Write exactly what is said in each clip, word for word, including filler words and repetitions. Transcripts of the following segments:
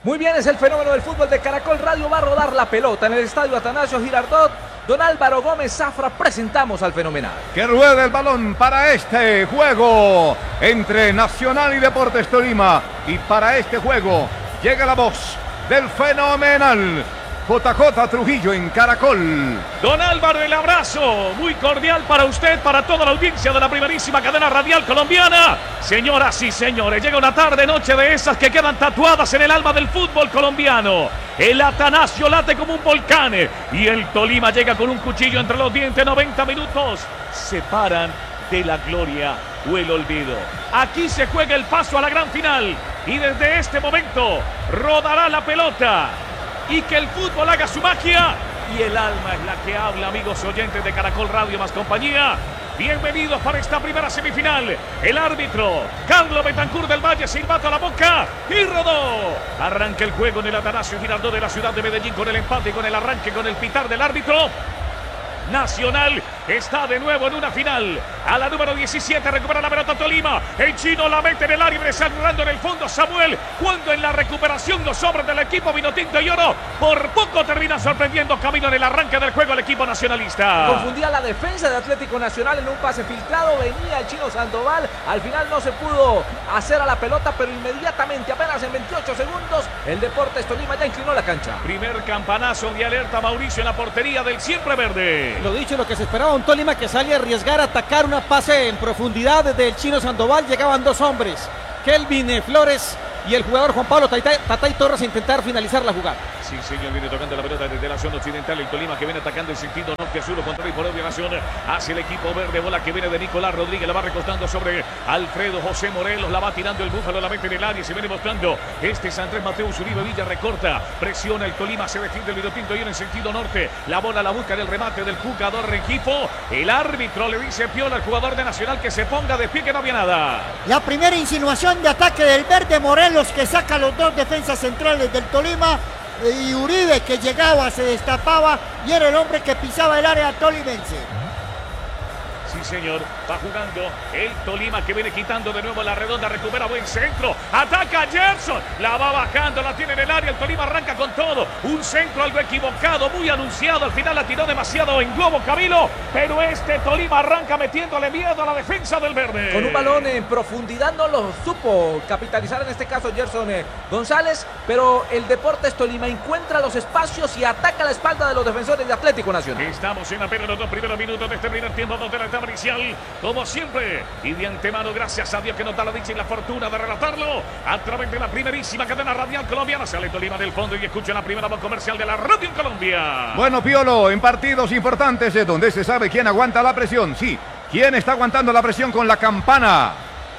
Muy bien, es el fenómeno del fútbol de Caracol Radio. Va a rodar la pelota en el estadio Atanasio Girardot. Don Álvaro Gómez Zafra, presentamos al fenomenal. Que ruede el balón para este juego entre Nacional y Deportes Tolima. Y para este juego llega la voz del fenomenal J J Trujillo en Caracol. Don Álvaro, el abrazo muy cordial para usted, para toda la audiencia de la primerísima cadena radial colombiana. Señoras y señores, llega una tarde, noche de esas que quedan tatuadas en el alma del fútbol colombiano. El Atanasio late como un volcán y el Tolima llega con un cuchillo entre los dientes. noventa minutos separan de la gloria o el olvido. Aquí se juega el paso a la gran final y desde este momento rodará la pelota. Y que el fútbol haga su magia. Y el alma es la que habla, amigos oyentes de Caracol Radio más compañía. Bienvenidos para esta primera semifinal. El árbitro, Carlos Betancur del Valle, silbato a la boca y rodó. Arranca el juego en el Atanasio Girardot de la ciudad de Medellín con el empate, con el arranque, con el pitar del árbitro. Nacional está de nuevo en una final. A la número diecisiete recupera la pelota Tolima. El chino la mete en el área, desarrollando en el fondo Samuel. Cuando en la recuperación los hombres del equipo Vinotinto y Oro por poco terminan sorprendiendo camino en el arranque del juego el equipo nacionalista. Confundía la defensa de Atlético Nacional en un pase filtrado. Venía el chino Sandoval. Al final no se pudo hacer a la pelota, pero inmediatamente, apenas en veintiocho segundos, el Deportes Tolima ya inclinó la cancha. Primer campanazo de alerta, Mauricio, en la portería del siempre verde. Lo dicho, lo que se esperaba, un Tolima que sale a arriesgar a atacar una pase en profundidad desde el chino Sandoval. Llegaban dos hombres, Kelvin Flores y el jugador Juan Pablo Tatay, Tatay Torres, a intentar finalizar la jugada. Sí, señor, viene tocando la pelota desde la zona occidental. El Tolima que viene atacando en sentido norte-sur, contra y por obvia nación hacia el equipo verde. Bola que viene de Nicolás Rodríguez, la va recostando sobre Alfredo José Morelos, la va tirando el Búfalo, la mete en el área y se viene mostrando. Este es Andrés Mateus Uribe Villa, recorta, presiona el Tolima, se defiende el Vinotinto y en sentido norte. La bola la busca en el remate del jugador Rengifo. El árbitro le dice Piola al jugador de Nacional que se ponga de pie, que no había nada. La primera insinuación de ataque del verde, Morelos que saca los dos defensas centrales del Tolima. Y Uribe que llegaba, se destapaba y era el hombre que pisaba el área tolimense. Sí, señor, va jugando el Tolima que viene quitando de nuevo la redonda, recupera buen centro, ataca Gerson, la va bajando, la tiene en el área, el Tolima arranca con todo, un centro algo equivocado, muy anunciado, al final la tiró demasiado en globo Camilo, pero este Tolima arranca metiéndole miedo a la defensa del verde. Con un balón en profundidad no lo supo capitalizar en este caso Gerson eh, González, pero el Deportes Tolima encuentra los espacios y ataca la espalda de los defensores de Atlético Nacional. Estamos en apenas los dos primeros minutos de este primer tiempo donde la etapa inicial, como siempre, y de antemano, gracias a Dios que nos da la dicha y la fortuna de relatarlo a través de la primerísima cadena radial colombiana. Sale Tolima del fondo y escucha la primera voz comercial de la radio en Colombia. Bueno, Piolo, en partidos importantes es donde se sabe quién aguanta la presión. Sí, quién está aguantando la presión con la campana.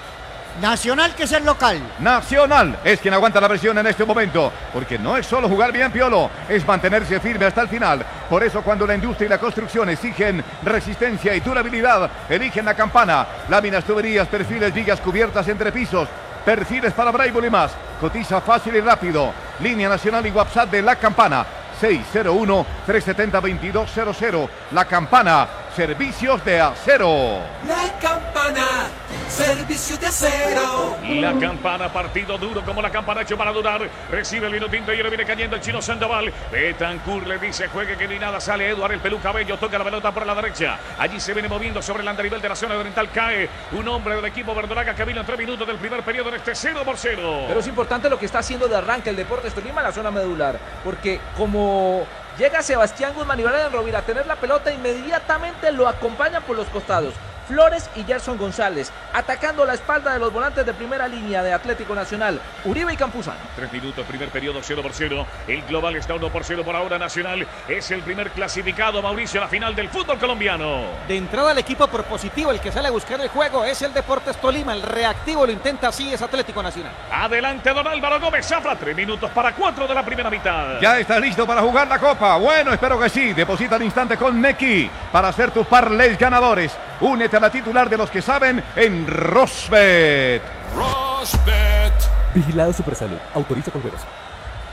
Nacional, que es el local. Nacional es quien aguanta la presión en este momento, porque no es solo jugar bien, Piolo, es mantenerse firme hasta el final. Por eso cuando la industria y la construcción exigen resistencia y durabilidad, eligen la campana. Láminas, tuberías, perfiles, vigas, cubiertas entre pisos, perfiles para Braille y más. Cotiza fácil y rápido. Línea nacional y WhatsApp de la campana seis cero uno, tres siete cero, dos dos cero cero. La campana, servicios de acero. La campana, servicio de acero. La campana, partido duro como la campana hecho para durar. Recibe el Vinotinto y ahora viene cayendo el chino Sandoval. Betancur le dice juegue que ni nada. Sale Eduardo el Peluca Bello, toca la pelota por la derecha. Allí se viene moviendo sobre el andarivel de la zona oriental. Cae un hombre del equipo verdolaga que vino en tres minutos del primer periodo en este cero por cero. Pero es importante lo que está haciendo de arranque el Deportes Tolima en la zona medular, porque como llega Sebastián Guzmán y Brian Rovira a tener la pelota, inmediatamente lo acompañan por los costados Flores y Gerson González, atacando la espalda de los volantes de primera línea de Atlético Nacional, Uribe y Campuzano. Tres minutos, primer periodo, cero por cero. El global está uno por cero por ahora. Nacional es el primer clasificado, Mauricio, a la final del fútbol colombiano. De entrada el equipo propositivo, el que sale a buscar el juego es el Deportes Tolima. El reactivo lo intenta, así es Atlético Nacional. Adelante don Álvaro Gómez Zafra, tres minutos para cuatro de la primera mitad. ¿Ya estás listo para jugar la Copa? Bueno, espero que sí. Deposita al instante con Nequi para hacer tus parlays ganadores. Únete a la titular de los que saben en Rosbet. Rosbet. Vigilado Supersalud. Autoriza con juegos.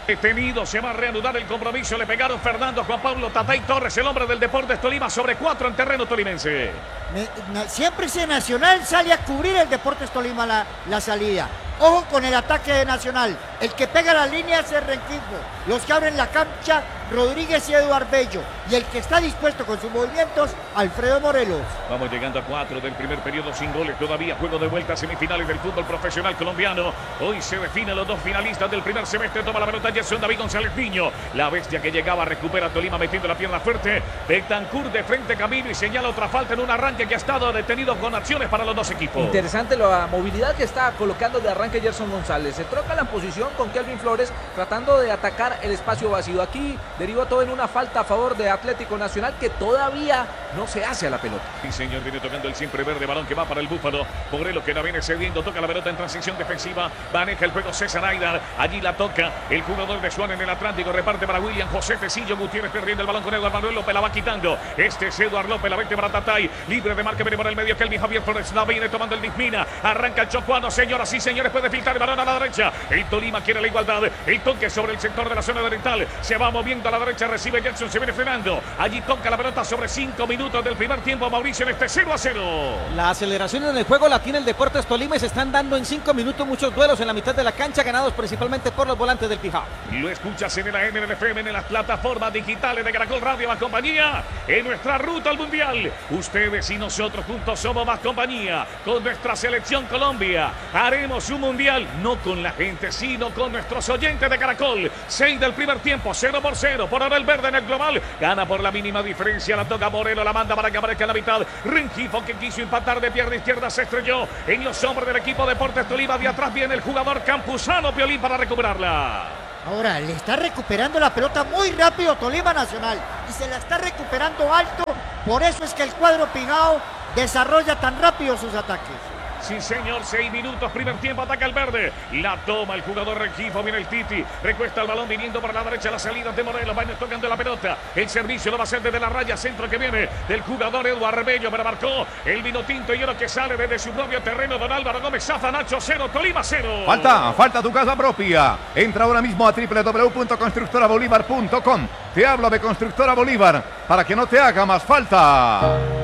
Detenido, se va a reanudar el compromiso. Le pegaron Fernando, Juan Pablo, Tatay Torres, el hombre del Deportes Tolima, sobre cuatro en terreno tolimense. Me, siempre ese Nacional sale a cubrir el Deportes Tolima la, la salida. Ojo con el ataque de Nacional. El que pega la línea es el Rengifo. Los que abren la cancha, Rodríguez y Eduardo Bello. Y el que está dispuesto con sus movimientos, Alfredo Morelos. Vamos llegando a cuatro del primer periodo sin goles todavía. Juego de vuelta a semifinales del fútbol profesional colombiano. Hoy se definen los dos finalistas del primer semestre. Toma la pelota Gerson David González Niño. La bestia que llegaba recupera a Tolima metiendo la pierna fuerte. Betancourt de frente camino y señala otra falta en un arranque que ha estado detenido con acciones para los dos equipos. Interesante la movilidad que está colocando de arranque Gerson González. Se troca la posición con Kelvin Flores tratando de atacar el espacio vacío. Aquí derivó todo en una falta a favor de Atlético Nacional que todavía no se hace a la pelota. Sí, señor, viene tocando el siempre verde, balón que va para el Búfalo. Morelos que la viene cediendo, toca la pelota en transición defensiva, maneja el juego César Aidar, allí la toca el jugador de Suárez en el Atlántico, reparte para William José Tecillo Gutiérrez perdiendo el balón con Eduardo Manuel López, la va quitando. Este es Eduardo López, la vente para Tatay, libre de marca, viene para el medio Kelvin Javier Flores, la viene tomando el Dismina, arranca el chocuano, señoras y señores, puede filtrar el balón a la derecha. El Tolima quiere la igualdad, el toque sobre el sector de la zona oriental, se va moviendo a la derecha, recibe Jackson, se viene frenando, allí toca la pelota sobre cinco minutos del primer tiempo, Mauricio, en este cero a cero. La aceleración en el juego la tiene el Deportes Tolima y se están dando en cinco minutos muchos duelos en la mitad de la cancha, ganados principalmente por los volantes del Pijao. Lo escuchas en el A M, en el F M, en las plataformas digitales de Caracol Radio Más Compañía, en nuestra ruta al Mundial. Ustedes y nosotros juntos somos Más Compañía, con nuestra selección Colombia. Haremos un Mundial, no con la gente, sino con nuestros oyentes de Caracol. seis del primer tiempo, cero por cero, por ahora el verde en el global, gana por la mínima diferencia, la toca Moreno, la manda para que aparezca en la mitad. Rengifo que quiso empatar de pierna izquierda, se estrelló en los hombres del equipo Deportes Tolima. De atrás viene el jugador Campuzano Piolín para recuperarla. Ahora le está recuperando la pelota muy rápido Tolima Nacional y se la está recuperando alto. Por eso es que el cuadro Pijao desarrolla tan rápido sus ataques. Sí, señor, seis minutos, primer tiempo, ataca el verde. La toma el jugador Rengifo, viene el Titi. Recuesta el balón viniendo para la derecha, la salida de Morelos. Va tocando la pelota. El servicio lo va a hacer desde la raya, centro que viene del jugador Eduardo Bello. Pero marcó el vino tinto y oro que sale desde su propio terreno. Don Álvaro Gómez Zafa, Nacho cero, Tolima cero. Falta, falta tu casa propia. Entra ahora mismo a doble u doble u doble u punto constructora bolívar punto com. Te hablo de Constructora Bolívar para que no te haga más falta.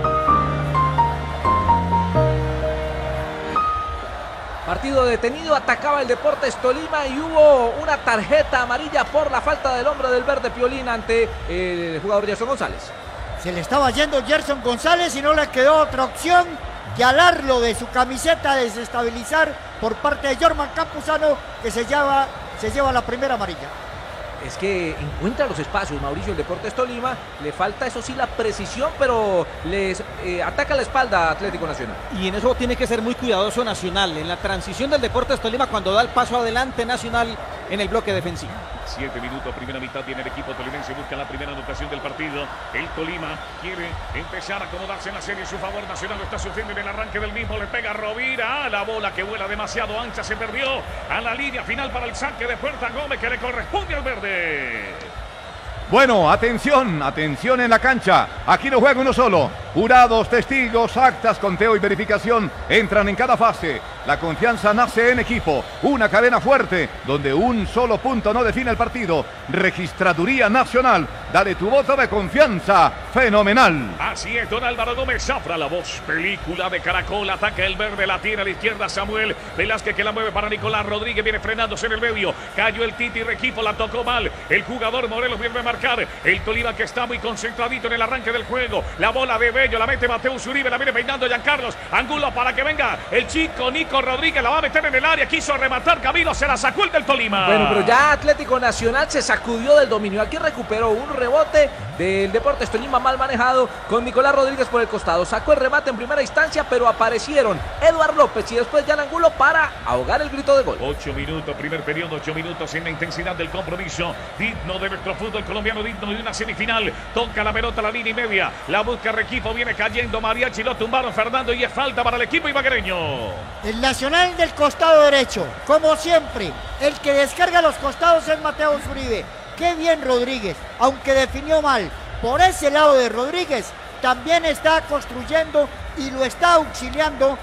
Partido detenido, atacaba el Deportes Tolima y hubo una tarjeta amarilla por la falta del hombre del verde Piolín ante el jugador Gerson González. Se le estaba yendo Gerson González y no le quedó otra opción que alarlo de su camiseta, desestabilizar por parte de Jorman Campuzano, que se lleva, se lleva la primera amarilla. Es que encuentra los espacios, Mauricio, el Deportes Tolima. Le falta, eso sí, la precisión, pero les eh, ataca la espalda a Atlético Nacional. Y en eso tiene que ser muy cuidadoso Nacional. En la transición del Deportes Tolima, cuando da el paso adelante Nacional en el bloque defensivo. Siete minutos, primera mitad, viene el equipo tolimense, busca la primera anotación del partido. El Tolima quiere empezar a acomodarse en la serie. Su favor Nacional lo está sufriendo en el arranque del mismo. Le pega Rovira, la bola que vuela demasiado ancha, se perdió a la línea final para el saque de puerta Gómez, que le corresponde al verde. Bueno, atención, atención en la cancha. Aquí no juega uno solo. Jurados, testigos, actas, conteo y verificación entran en cada fase. La confianza nace en equipo. Una cadena fuerte donde un solo punto no define el partido. Registraduría Nacional. Dale tu voto de confianza. Fenomenal. Así es, don Álvaro Gómez Zafra, la voz. Película de Caracol. Ataca el verde, la tira a la izquierda Samuel Velázquez, que la mueve para Nicolás Rodríguez. Viene frenándose en el medio. Cayó el Titi, Rengifo la tocó mal. El jugador Morelos viene a marcar. El Tolima que está muy concentradito en el arranque del juego. La bola de Bello, la mete Mateus Uribe, la viene peinando Giancarlos. Angulo para que venga el chico Nico Rodríguez, la va a meter en el área. Quiso rematar Camilo, se la sacó el del Tolima. Bueno, pero ya Atlético Nacional se sacudió del dominio. Aquí recuperó un rebote del Deportes Tolima mal manejado con Nicolás Rodríguez por el costado. Sacó el remate en primera instancia, pero aparecieron Eduardo López y después Jan Angulo para ahogar el grito de gol. Ocho minutos, primer periodo, ocho minutos en la intensidad del compromiso. Digno de nuestro fútbol colombiano, digno de una semifinal. Toca la pelota a la línea y media. La busca Rengifo, viene cayendo Mariachi, lo tumbaron Fernando y es falta para el equipo ibaguereño. El Nacional del costado derecho, como siempre. El que descarga los costados es Mateus Uribe. Qué bien Rodríguez, aunque definió mal. Por ese lado de Rodríguez también está construyendo y lo está auxiliando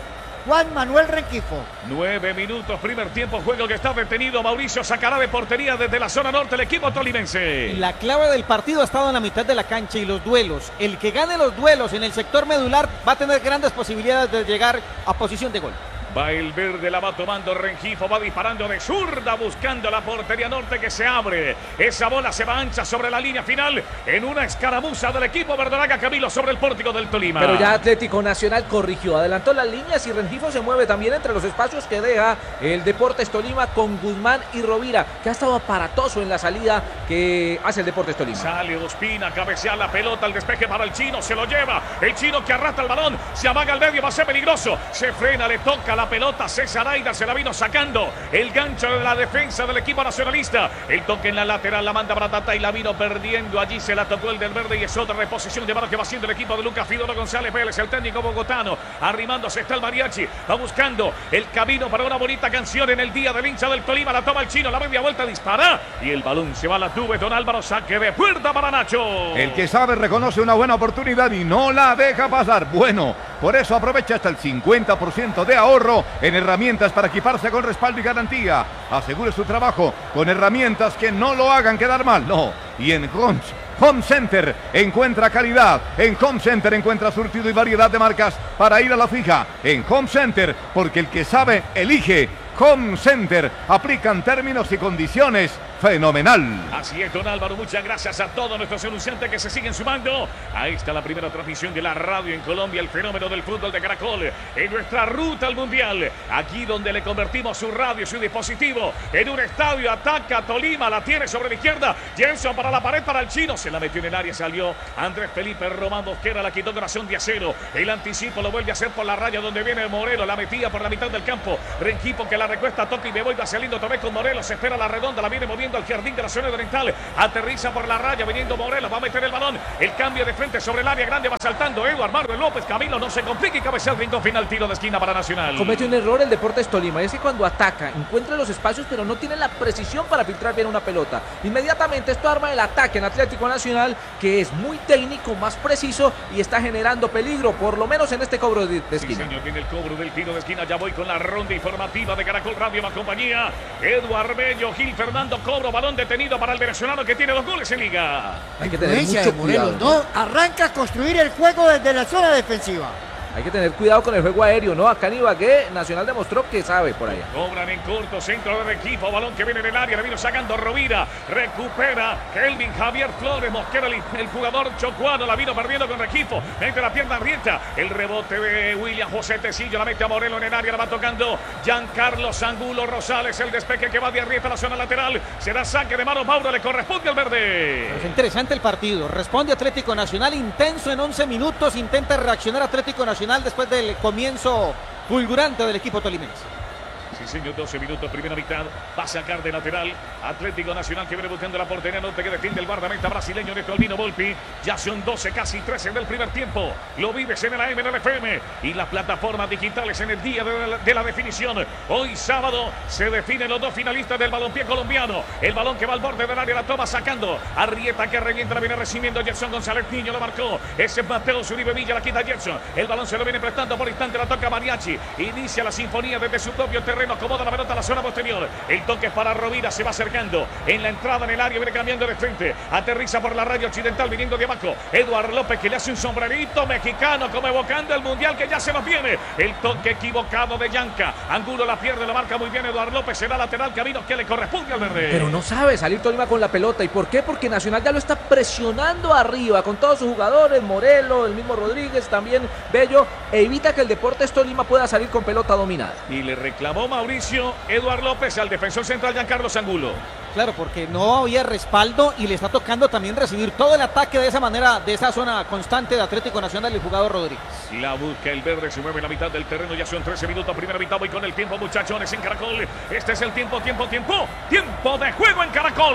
Juan Manuel Rengifo. Nueve minutos, primer tiempo, juego que está detenido. Mauricio sacará de portería desde la zona norte el equipo tolimense. La clave del partido ha estado en la mitad de la cancha y los duelos. El que gane los duelos en el sector medular va a tener grandes posibilidades de llegar a posición de gol. Va el verde, la va tomando Rengifo, va disparando de zurda, buscando la portería norte que se abre. Esa bola se va ancha sobre la línea final en una escaramuza del equipo verdolaga Camilo sobre el pórtico del Tolima. Pero ya Atlético Nacional corrigió, adelantó las líneas y Rengifo se mueve también entre los espacios que deja el Deportes Tolima con Guzmán y Rovira, que ha estado aparatoso en la salida que hace el Deportes Tolima. Sale Ospina, cabecea la pelota, el despeje para el chino, se lo lleva. El chino que arrastra el balón, se amaga al medio, va a ser peligroso. Se frena, le toca la La pelota, César Aida se la vino sacando. El gancho de la defensa del equipo nacionalista. El toque en la lateral la manda para Tata y la vino perdiendo. Allí se la tocó el del verde y es otra reposición de mano que va haciendo el equipo de Lucas Fidoro González Vélez, el técnico bogotano. Arrimándose está el mariachi. Va buscando el camino para una bonita canción en el día del hincha del Tolima. La toma el chino, la media vuelta dispara. Y el balón se va a la tuve. Don Álvaro, saque de puerta para Nacho. El que sabe reconoce una buena oportunidad y no la deja pasar. Bueno, por eso aprovecha hasta el cincuenta por ciento de ahorro en herramientas para equiparse con respaldo y garantía. Asegure su trabajo con herramientas que no lo hagan quedar mal. No. Y en Homes Home Center encuentra calidad. En Home Center encuentra surtido y variedad de marcas para ir a la fija. En Home Center, porque el que sabe, elige. Home Center. Aplican términos y condiciones. Fenomenal. Así es, don Álvaro, muchas gracias a todos nuestros anunciantes que se siguen sumando. Ahí está la primera transmisión de la radio en Colombia, el fenómeno del fútbol de Caracol, en nuestra ruta al Mundial, aquí donde le convertimos su radio, su dispositivo, en un estadio. Ataca Tolima, la tiene sobre la izquierda, Jenson para la pared, para el chino, se la metió en el área, salió Andrés Felipe Román Mosquera, la quitó corazón de acero, el anticipo lo vuelve a hacer por la raya donde viene Morelos, la metía por la mitad del campo, Rengifo que la recuesta, toca y me voy, va saliendo otra vez con Morelos, se espera la redonda, la viene moviendo al jardín de la zona oriental, aterriza por la raya, viniendo Morelos, va a meter el balón, el cambio de frente sobre el área grande, va saltando Eduardo Marvel López, Camilo no se complica y cabecea el rincón final, tiro de esquina para Nacional. Comete un error el Deportes Tolima, y es que cuando ataca, encuentra los espacios, pero no tiene la precisión para filtrar bien una pelota. Inmediatamente esto arma el ataque en Atlético Nacional, que es muy técnico, más preciso, y está generando peligro, por lo menos en este cobro de, de esquina. Sí, señor, viene el cobro del tiro de esquina, ya voy con la ronda informativa de Caracol Radio más compañía. Eduardo Bello, Gil Fernando, cobro, balón detenido para el venezolano que tiene dos goles en liga. Hay que tener Influencia mucho de Morelos, cuidado. ¿no? Arranca a construir el juego desde la zona defensiva. Hay que tener cuidado con el juego aéreo, ¿no? Acá en Ibagué, Nacional demostró que sabe por allá. Cobran en corto, centro del equipo, balón que viene en el área, le vino sacando Rovira, recupera Kelvin Javier Flores, Mosquera, el, el jugador chocuano, la vino perdiendo con Rengifo, mete la pierna abierta, el rebote de William José Tecillo, la mete a Morelos en el área, la va tocando Giancarlo Angulo Rosales, el despeje que va de arriba a la zona lateral, será saque de mano, Mauro, le corresponde al verde. Es interesante el partido, responde Atlético Nacional, intenso en once minutos, intenta reaccionar Atlético Nacional después del comienzo fulgurante del equipo tolimense. Sí, señor, doce minutos, primera mitad, va a sacar de lateral Atlético Nacional que viene buscando la portería norte que defiende el guardameta brasileño de Albino Volpi. Ya son doce, casi trece del primer tiempo. Lo vives en el A M, en el F M y las plataformas digitales en el día de la, de la definición. Hoy sábado se definen los dos finalistas del balompié colombiano. El balón que va al borde del área, la toma sacando. Arrieta que revienta, la viene recibiendo Gerson González Niño, lo marcó. Ese es Mateo Zuribe Villa, la quita Gerson. El balón se lo viene prestando por instante, la toca Mariachi. Inicia la sinfonía desde su propio terreno. Acomoda la pelota a la zona posterior. El toque es para Rovira, se va acercando. En la entrada en el área, viene cambiando de frente. Aterriza por la raya occidental, viniendo de abajo. Eduardo López que le hace un sombrerito mexicano, como evocando el mundial que ya se nos viene. El toque equivocado de Yanca. Angulo la pierde, la marca muy bien Eduardo López. Será lateral, camino que le corresponde al verde. Pero no sabe salir Tolima con la pelota. ¿Y por qué? Porque Nacional ya lo está presionando arriba con todos sus jugadores. Morelos, el mismo Rodríguez, también Bello. Evita que el Deportes Tolima pueda salir con pelota dominada. Y le reclamó Mauricio Eduardo López al defensor central Giancarlo Angulo. Claro, porque no había respaldo y le está tocando también recibir todo el ataque de esa manera, de esa zona constante de Atlético Nacional, el jugador Rodríguez. La busca el verde, se mueve en la mitad del terreno, ya son trece minutos, primera mitad, voy con el tiempo, muchachones, en Caracol. Este es el tiempo, tiempo, tiempo, tiempo de juego en Caracol.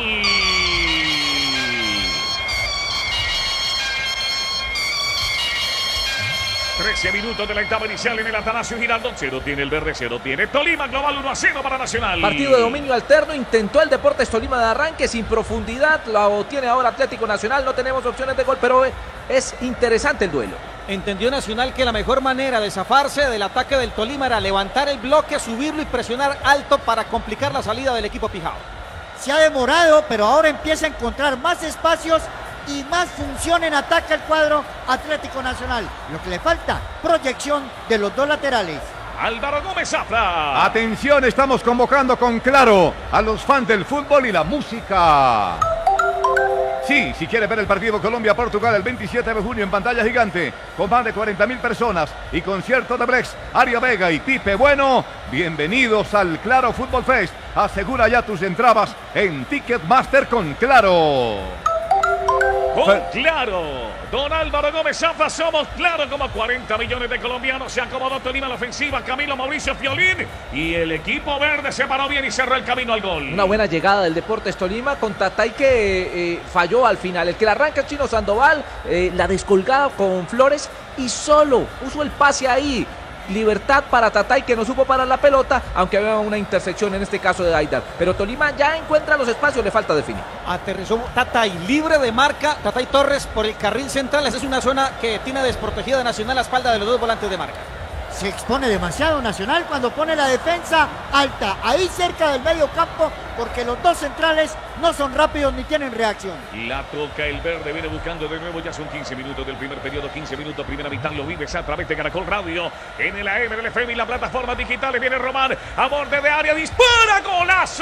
trece minutos de la etapa inicial en el Atanasio Girardot. Cero tiene el verde, cero tiene Tolima. Global uno a cero para Nacional. Partido de dominio alterno. Intentó el Deportes Tolima de arranque sin profundidad. Lo tiene ahora Atlético Nacional. No tenemos opciones de gol, pero es interesante el duelo. Entendió Nacional que la mejor manera de zafarse del ataque del Tolima era levantar el bloque, subirlo y presionar alto para complicar la salida del equipo pijao. Se ha demorado, pero ahora empieza a encontrar más espacios y más función en ataque al cuadro Atlético Nacional. Lo que le falta, proyección de los dos laterales. Álvaro Gómez Zafra. Atención, estamos convocando con Claro a los fans del fútbol y la música. Sí, si quieres ver el partido Colombia-Portugal el veintisiete de junio en pantalla gigante, con más de cuarenta mil personas y concierto de Brex, Aria Vega y Pipe Bueno, bienvenidos al Claro Fútbol Fest. Asegura ya tus entradas en Ticketmaster con Claro. Con Claro, don Álvaro Gómez Zafra, somos Claro, como cuarenta millones de colombianos. Se acomodó Tolima en la ofensiva, Camilo Mauricio Fiolín, y el equipo verde se paró bien y cerró el camino al gol. Una buena llegada del Deportes Tolima con Tatay que eh, falló al final. El que la arranca es Chino Sandoval, eh, la descolgada con Flores y solo puso el pase ahí. Libertad para Tatay, que no supo parar la pelota, aunque había una intersección en este caso de Aidar. Pero Tolima ya encuentra los espacios, le falta definir. Aterrizó Tatay, libre de marca, Tatay Torres por el carril central. Esa es una zona que tiene desprotegida Nacional a espalda de los dos volantes de marca. Se expone demasiado Nacional cuando pone la defensa alta, ahí cerca del medio campo, porque los dos centrales no son rápidos ni tienen reacción. La toca el verde, viene buscando de nuevo, ya son quince minutos del primer periodo, quince minutos, primera mitad, lo vives a través de Caracol Radio, en el A M del F M y la plataforma digitales. Viene Román, a borde de área, dispara, golazo.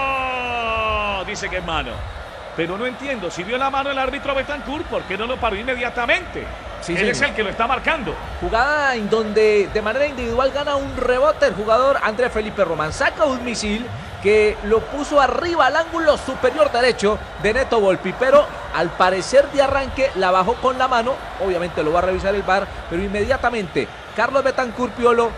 Dice que es mano, pero no entiendo, si vio la mano el árbitro Betancourt, ¿por qué no lo paró inmediatamente? Sí, Él sí. es el que lo está marcando. Jugada en donde de manera individual gana un rebote el jugador André Felipe Román. Saca un misil que lo puso arriba al ángulo superior derecho de Neto Volpi, pero al parecer de arranque la bajó con la mano. Obviamente lo va a revisar el V A R, pero inmediatamente Carlos Betancourt Piolo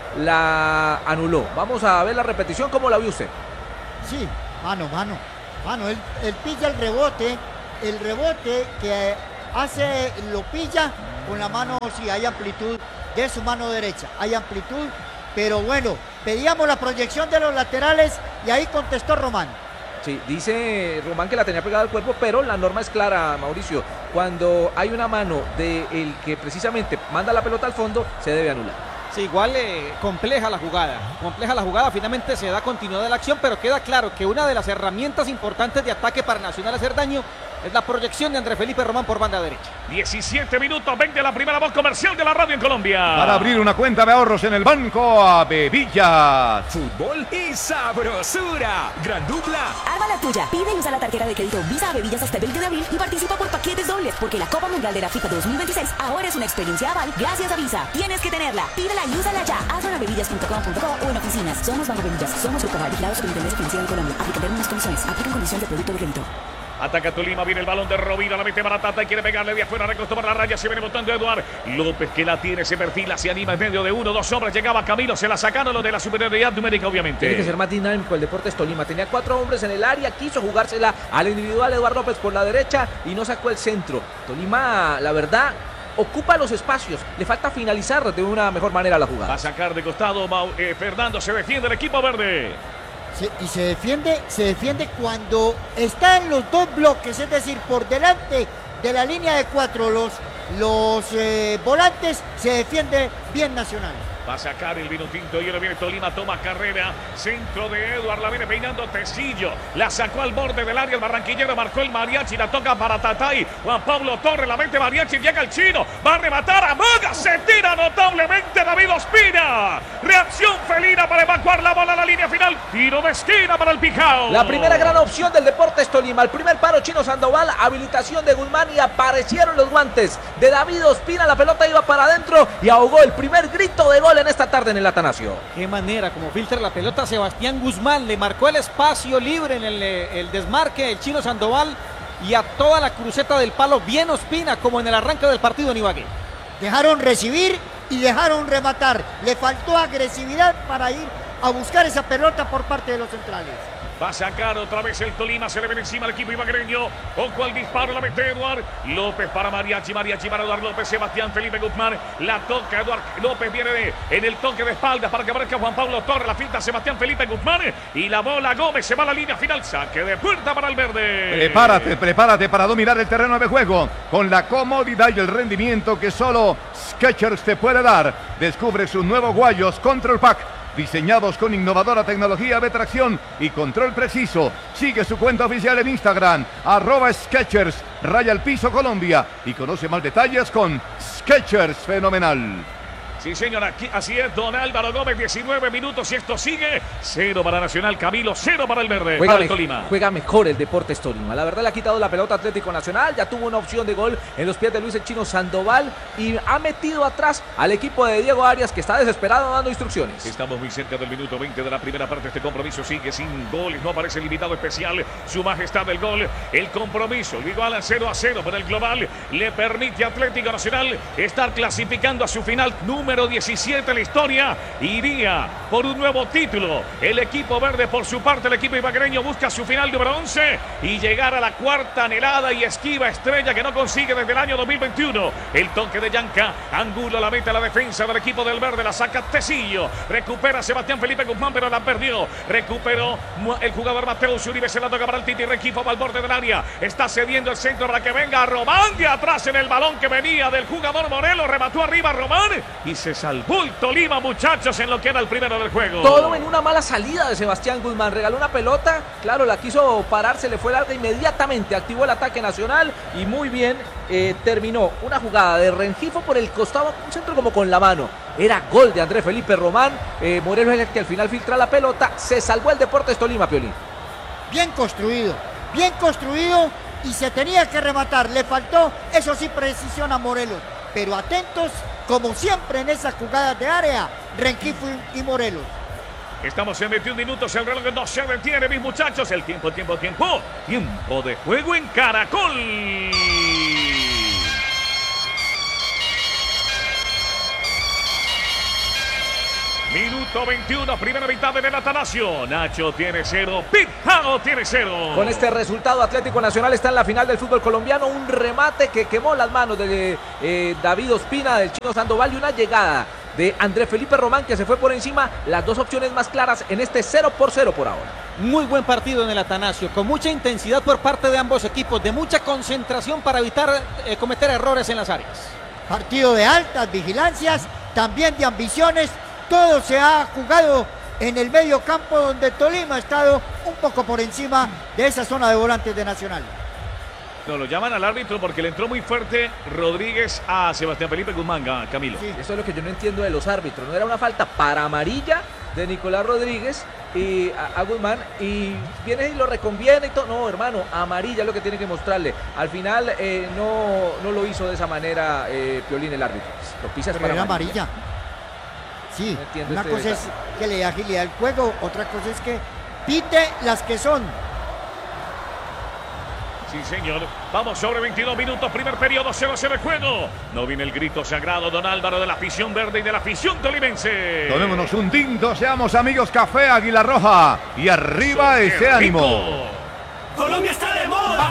la anuló. Vamos a ver la repetición, ¿cómo la vio usted? Sí, mano, mano, mano, él, él pilla el rebote, el rebote que hace, lo pilla con la mano, sí, hay amplitud de su mano derecha, hay amplitud, pero bueno, pedíamos la proyección de los laterales y ahí contestó Román. Sí, dice Román que la tenía pegada al cuerpo, pero la norma es clara, Mauricio, cuando hay una mano del que precisamente manda la pelota al fondo, se debe anular. Sí, igual eh, compleja la jugada, compleja la jugada, finalmente se da continuidad de la acción, pero queda claro que una de las herramientas importantes de ataque para Nacional hacer daño es la proyección de André Felipe Román por banda derecha. diecisiete minutos, veinte la primera voz comercial de la radio en Colombia. Para abrir una cuenta de ahorros en el banco, a Bevillas. Fútbol y sabrosura. Gran dupla. Arma la tuya. Pide y usa la tarjeta de crédito Visa a Bevillas hasta el veinte de abril y participa por paquetes dobles, porque la Copa Mundial de la FIFA dos mil veintiséis ahora es una experiencia aval gracias a Visa. Tienes que tenerla. Pídela y úsala ya. Hazlo en bevillas punto com punto co o en oficinas. Somos Banco Bevillas. Somos Grupo Aval, vigilados por Intendencia Financiera en Colombia. Aplican términos y condiciones. Aplican condiciones de producto de crédito. Ataca Tolima, viene el balón de Rovira, la mete Baratata y quiere pegarle de afuera, recostó para la raya, se viene botando Eduard López, que la tiene, se perfila, se anima en medio de uno, dos hombres, llegaba Camilo, se la sacaron, lo de la superioridad numérica obviamente. Tiene que ser más dinámico el Deportes Tolima, tenía cuatro hombres en el área, quiso jugársela al individual Eduard López por la derecha y no sacó el centro. Tolima, la verdad, ocupa los espacios, le falta finalizar de una mejor manera la jugada. Va a sacar de costado, eh, Fernando, se defiende el equipo verde. Se, y se defiende, se defiende cuando están los dos bloques, es decir, por delante de la línea de cuatro, los, los eh, volantes, se defiende bien Nacional. Va a sacar el vino tinto y ahora viene Tolima, toma carrera, centro de Eduard, la viene peinando Tecillo, la sacó al borde del área, el barranquillero marcó el mariachi, la toca para Tatay, Juan Pablo Torres, la mete mariachi, llega el chino, va a rematar, amaga, se tira notablemente David Ospina, reacción felina para evacuar la bola a la línea final, tiro de esquina para el Pijao. La primera gran opción del Deportes Tolima, el primer paro Chino Sandoval, habilitación de Guzmán y aparecieron los guantes de David Ospina, la pelota iba para adentro y ahogó el primer grito de gol en esta tarde en el Atanasio. Qué manera, como filtra la pelota Sebastián Guzmán, le marcó el espacio libre en el, el desmarque el Chino Sandoval y a toda la cruceta del palo bien Ospina, como en el arranque del partido en Ibagué. Dejaron recibir y dejaron rematar, le faltó agresividad para ir a buscar esa pelota por parte de los centrales. Va a sacar otra vez el Tolima. Se le viene encima al equipo ibaguereño. Ojo al disparo. La mete Eduard López para Mariachi. Mariachi para Eduard López. Sebastián Felipe Guzmán. La toca Eduard López. Viene de, en el toque de espaldas para que aparezca Juan Pablo Torres. La finta Sebastián Felipe Guzmán. Y la bola Gómez. Se va a la línea final. Saque de puerta para el verde. Prepárate, prepárate para dominar el terreno de juego con la comodidad y el rendimiento que solo Skechers te puede dar. Descubre sus nuevos guayos Control Pack, diseñados con innovadora tecnología de tracción y control preciso. Sigue su cuenta oficial en Instagram, arroba Skechers, raya al piso Colombia, y conoce más detalles con Skechers Fenomenal. Sí, señor, aquí, así es, don Álvaro Gómez, diecinueve minutos y esto sigue. Cero para Nacional, Camilo, cero para el verde, juega, para el me, Tolima. Juega mejor el Deportes Tolima. La verdad le ha quitado la pelota Atlético Nacional, ya tuvo una opción de gol en los pies de Luis el Chino Sandoval y ha metido atrás al equipo de Diego Arias, que está desesperado dando instrucciones. Estamos muy cerca del minuto veinte de la primera parte. Este compromiso sigue sin goles, no aparece el invitado especial, su majestad del gol. El compromiso lo iguala cero a cero, pero el global le permite a Atlético Nacional estar clasificando a su final número diecisiete en la historia. Iría por un nuevo título. El equipo verde, por su parte, el equipo ibaguereño busca su final número once y llegar a la cuarta anhelada y esquiva estrella que no consigue desde el año dos mil veintiuno. El toque de Yanca, Angulo la mete a la defensa del equipo del verde, la saca Tecillo, recupera Sebastián Felipe Guzmán, pero la perdió. Recuperó el jugador Mateo Uribe, se la toca para el Titi Requifo, va al borde del área, está cediendo el centro para que venga Román de atrás en el balón que venía del jugador Morelos, remató arriba Román y se salvó el Tolima, muchachos, en lo que era el primero del juego. Todo en una mala salida de Sebastián Guzmán. Regaló una pelota, claro, la quiso parar, se le fue larga, inmediatamente activó el ataque nacional y muy bien eh, terminó una jugada de Rengifo por el costado, un centro como con la mano. Era gol de Andrés Felipe Román. Eh, Morelos es el que al final filtra la pelota. Se salvó el Deportes Tolima, Piolín. Bien construido, bien construido y se tenía que rematar. Le faltó, eso sí, precisión a Morelos. Pero atentos, como siempre en esas jugadas de área, Rengifo y Morelos. Estamos en veintiún minutos, el reloj no se detiene, mis muchachos. El tiempo, tiempo, tiempo. Tiempo de juego en Caracol. Minuto veintiuno, primera mitad de Atanasio. Nacho tiene cero, Pizarro tiene cero. Con este resultado, Atlético Nacional está en la final del fútbol colombiano. Un remate que quemó las manos de eh, David Ospina, del Chino Sandoval, y una llegada de Andrés Felipe Román que se fue por encima. Las dos opciones más claras en este cero por cero por ahora. Muy buen partido en el Atanasio, con mucha intensidad por parte de ambos equipos, de mucha concentración para evitar eh, cometer errores en las áreas. Partido de altas vigilancias, también de ambiciones. Todo se ha jugado en el medio campo, donde Tolima ha estado un poco por encima de esa zona de volantes de Nacional. No, lo llaman al árbitro porque le entró muy fuerte Rodríguez a Sebastián Felipe Guzmán, Camilo. Sí. Eso es lo que yo no entiendo de los árbitros. No era una falta para amarilla de Nicolás Rodríguez y a, a Guzmán, y viene y lo reconviene y todo. No, hermano, amarilla es lo que tiene que mostrarle. Al final eh, no, no lo hizo de esa manera eh, Piolín, el árbitro. Lo pisas para era amarilla. amarilla. Sí, no una este cosa detalle. es que le dé agilidad al juego, otra cosa es que pite las que son. Sí, señor. Vamos sobre veintidós minutos, primer periodo, cero a cero el juego. No viene el grito sagrado, don Álvaro, de la afición verde y de la afición tolimense. Tomémonos un tinto, seamos amigos, café Águila Roja. Y arriba ese ánimo. Colombia está